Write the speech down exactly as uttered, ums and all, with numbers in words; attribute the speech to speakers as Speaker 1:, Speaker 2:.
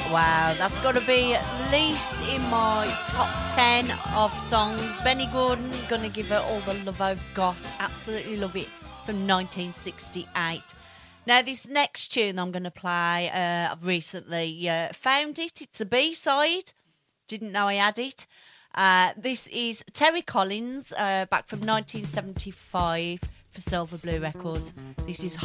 Speaker 1: Wow, that's got to be at least in my top ten of songs. Benny Gordon, gonna give her all the love I've got. Absolutely love it. From nineteen sixty-eight. Now, this next tune I'm going to play, uh, I've recently uh, found it. It's a B-side. Didn't know I had it. Uh, this is Terry Collins, uh, back from nineteen seventy-five for Silver Blue Records. This is